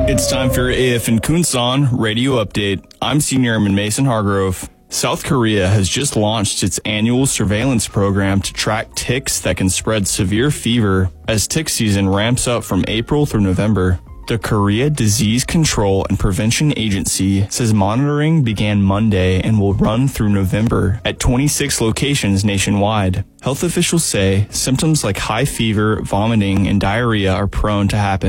It's time for AF and Kunsan Radio Update. I'm Senior Airman Mason Hargrove. South Korea has just launched its annual surveillance program to track ticks that can spread severe fever as tick season ramps up from April through November. The Korea Disease Control and Prevention Agency says monitoring began Monday and will run through November at 26 locations nationwide. Health officials say symptoms like high fever, vomiting, and diarrhea are prone to happen